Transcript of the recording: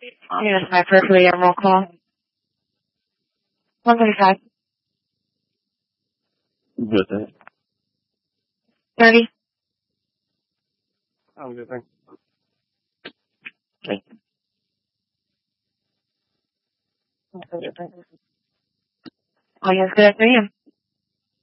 Yes, my perfectly roll call. 135. Good thing. 30. I'm good thing. Oh, yes, good afternoon.